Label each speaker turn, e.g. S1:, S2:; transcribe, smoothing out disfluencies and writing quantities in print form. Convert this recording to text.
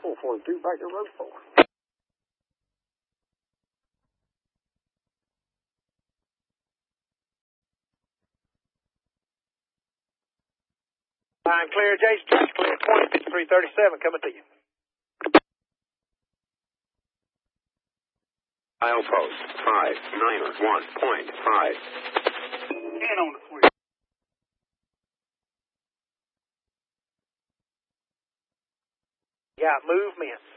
S1: 442 back to road 4.
S2: Line clear, Jason. Clear 205337 coming to you.
S3: Milepost 591.5.
S1: And on the switch.
S2: Got movement.